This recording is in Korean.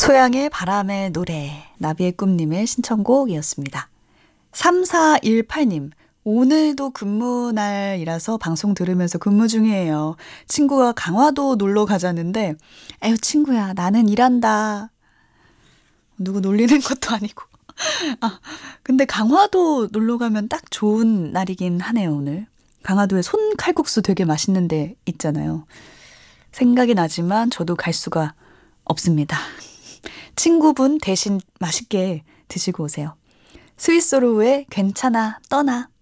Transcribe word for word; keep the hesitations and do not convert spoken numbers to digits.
소양의 바람의 노래, 나비의 꿈님의 신청곡이었습니다. 삼사일팔 님, 오늘도 근무날이라서 방송 들으면서 근무 중이에요. 친구가 강화도 놀러 가자는데, 에휴, 친구야, 나는 일한다. 누구 놀리는 것도 아니고. 아, 근데 강화도 놀러 가면 딱 좋은 날이긴 하네요, 오늘. 강화도에 손칼국수 되게 맛있는 데 있잖아요. 생각이 나지만 저도 갈 수가 없습니다. 친구분 대신 맛있게 드시고 오세요. 스위스로우의 괜찮아, 떠나.